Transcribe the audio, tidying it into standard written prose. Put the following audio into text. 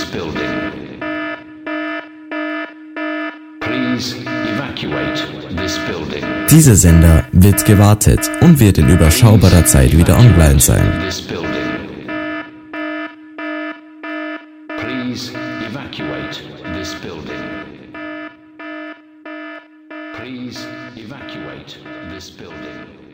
building. Please evacuate this building. Dieser Sender wird gewartet und wird in überschaubarer Zeit wieder online sein. Please evacuate this building. Please evacuate this building.